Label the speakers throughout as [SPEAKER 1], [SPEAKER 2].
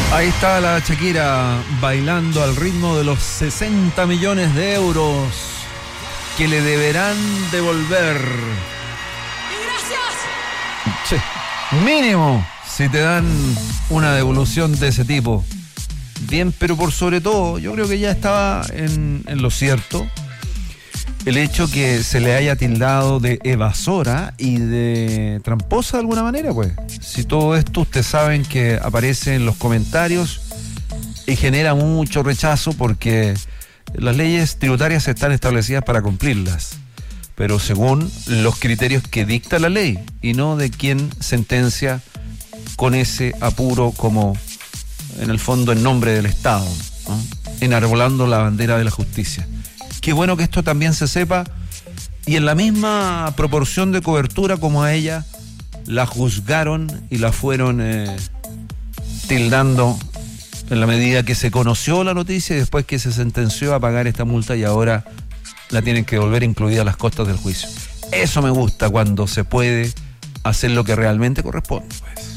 [SPEAKER 1] Ahí está la Shakira bailando al ritmo de los 60 millones de euros que le deberán devolver.
[SPEAKER 2] ¡Y gracias!
[SPEAKER 1] Che, mínimo si te dan una devolución de ese tipo. Bien, pero por sobre todo, yo creo que ya estaba en lo cierto el hecho que se le haya tildado de evasora y de tramposa de alguna manera, pues. Si todo esto ustedes saben que aparece en los comentarios y genera mucho rechazo porque las leyes tributarias están establecidas para cumplirlas, pero según los criterios que dicta la ley y no de quien sentencia con ese apuro como en el fondo en nombre del Estado, ¿no? Enarbolando la bandera de la justicia. Qué bueno que esto también se sepa y en la misma proporción de cobertura como a ella la juzgaron y la fueron tildando en la medida que se conoció la noticia y después que se sentenció a pagar esta multa y ahora la tienen que devolver incluida las costas del juicio. Eso me gusta cuando se puede hacer lo que realmente corresponde, pues.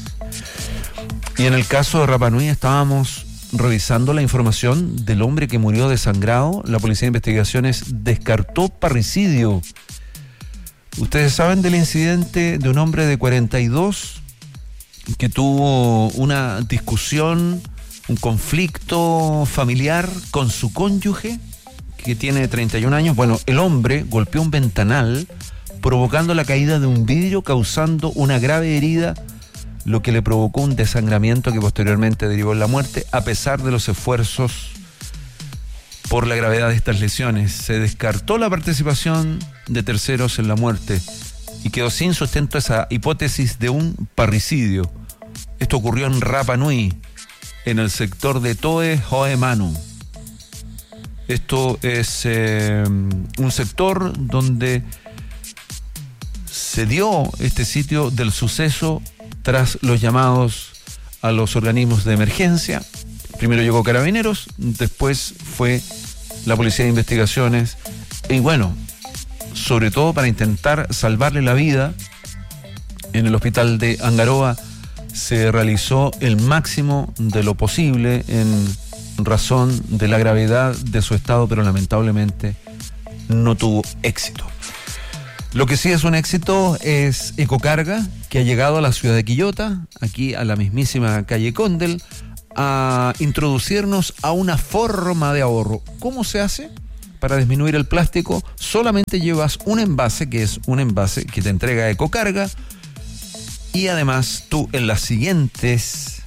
[SPEAKER 1] Y en el caso de Rapa Nui estábamos revisando la información del hombre que murió desangrado. La Policía de Investigaciones descartó parricidio. Ustedes saben del incidente de un hombre de 42 que tuvo una discusión, un conflicto familiar con su cónyuge que tiene 31 años. Bueno, el hombre golpeó un ventanal provocando la caída de un vidrio, causando una grave herida, lo que le provocó un desangramiento que posteriormente derivó en la muerte, a pesar de los esfuerzos por la gravedad de estas lesiones. Se descartó la participación de terceros en la muerte y quedó sin sustento esa hipótesis de un parricidio. Esto ocurrió en Rapa Nui, en el sector de Toe Hoe Manu. Esto es un sector donde se dio este sitio del suceso tras los llamados a los organismos de emergencia. Primero llegó Carabineros, después fue la Policía de Investigaciones y bueno, sobre todo para intentar salvarle la vida, en el hospital de Angaroa se realizó el máximo de lo posible en razón de la gravedad de su estado, pero lamentablemente no tuvo éxito. Lo que sí es un éxito es Ecocarga, que ha llegado a la ciudad de Quillota, aquí a la mismísima calle Condel, a introducirnos a una forma de ahorro. ¿Cómo se hace? Para disminuir el plástico, solamente llevas un envase, que es un envase que te entrega Ecocarga, y además tú en las siguientes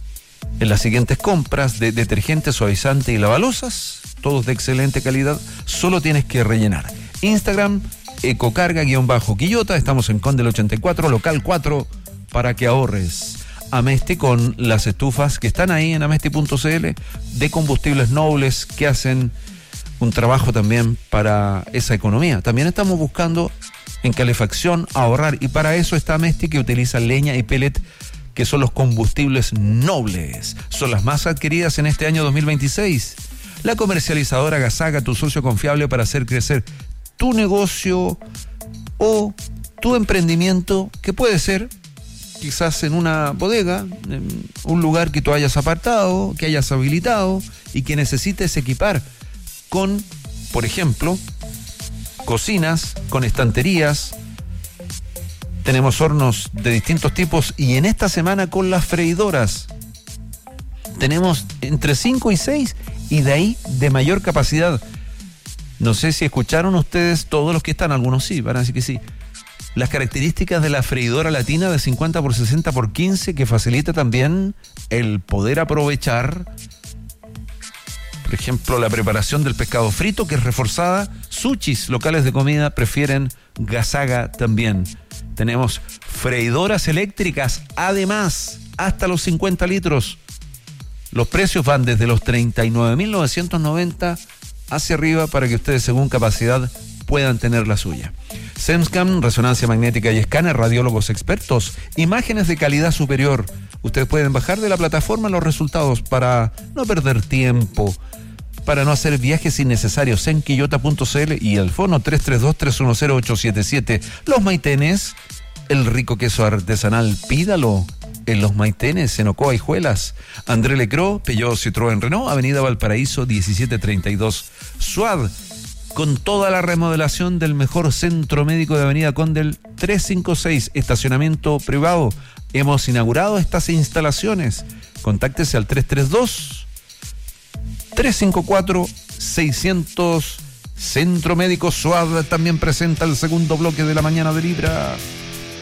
[SPEAKER 1] compras de detergente, suavizante y lavalosas, todos de excelente calidad, solo tienes que rellenar. Instagram, Ecocarga_Quillota, estamos en Condel 84, local 4, para que ahorres. Amesti con las estufas que están ahí en amesti.cl de combustibles nobles que hacen un trabajo también para esa economía. También estamos buscando en calefacción ahorrar y para eso está Amesti, que utiliza leña y pellet, que son los combustibles nobles. Son las más adquiridas en este año 2026. La comercializadora Gasaga, tu socio confiable para hacer crecer tu negocio o tu emprendimiento, que puede ser quizás en una bodega, en un lugar que tú hayas apartado, que hayas habilitado y que necesites equipar con, por ejemplo, cocinas, con estanterías. Tenemos hornos de distintos tipos y en esta semana con las freidoras tenemos entre 5 y 6 y de ahí de mayor capacidad. No sé si escucharon ustedes, todos los que están, algunos sí, van a decir que sí, las características de la freidora latina de 50 por 60 por 15 que facilita también el poder aprovechar, por ejemplo, la preparación del pescado frito, que es reforzada. Sushis, locales de comida, prefieren Gasaga también. Tenemos freidoras eléctricas, además, hasta los 50 litros. Los precios van desde los 39.990 hacia arriba para que ustedes, según capacidad, puedan tener la suya. SEMSCAN, resonancia magnética y escáner, radiólogos expertos, imágenes de calidad superior. Ustedes pueden bajar de la plataforma los resultados para no perder tiempo, para no hacer viajes innecesarios en quillota.cl y el fono 332-310-877. Los maitenes, el rico queso artesanal, pídalo en Los Maitenes, en Ocoa, Hijuelas. André Lecró, Peugeot Citroën Renault, Avenida Valparaíso 1732. SUAD, con toda la remodelación del mejor centro médico de Avenida Condel 356, estacionamiento privado. Hemos inaugurado estas instalaciones. Contáctese al 332-354-600. Centro Médico SUAD también presenta el segundo bloque de la mañana de Libra.